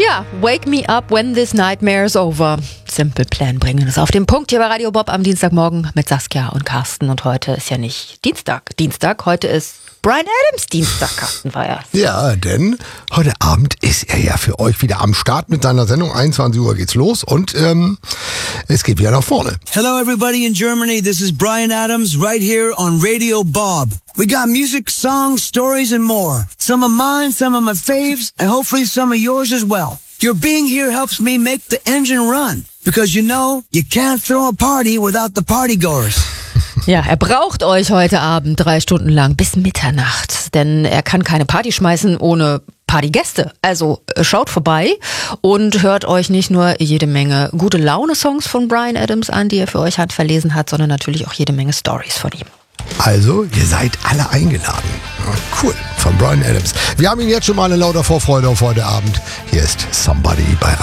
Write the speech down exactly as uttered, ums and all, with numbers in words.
Ja, Wake Me Up When This Nightmare's Over. Simple Plan bringen es auf den Punkt hier bei Radio Bob am Dienstagmorgen mit Saskia und Carsten. Und heute ist ja nicht Dienstag. Dienstag, heute ist Bryan Adams Dienstag, Carsten Feier. Ja, denn heute Abend ist er ja für euch wieder am Start mit seiner Sendung. einundzwanzig Uhr geht's los und ähm, es geht wieder nach vorne. Hello everybody in Germany, this is Bryan Adams right here on Radio Bob. We got music, songs, stories and more. Some of mine, some of my faves, and hopefully some of yours as well. Your being here helps me make the engine run. Because you know, you can't throw a party without the partygoers. Ja, er braucht euch heute Abend drei Stunden lang bis Mitternacht, denn er kann keine Party schmeißen ohne Partygäste. Also schaut vorbei und hört euch nicht nur jede Menge gute Laune-Songs von Bryan Adams an, die er für euch handverlesen hat, sondern natürlich auch jede Menge Stories von ihm. Also, ihr seid alle eingeladen. Cool, von Bryan Adams. Wir haben ihn jetzt schon mal in lauter Vorfreude auf heute Abend. Hier ist Somebody bei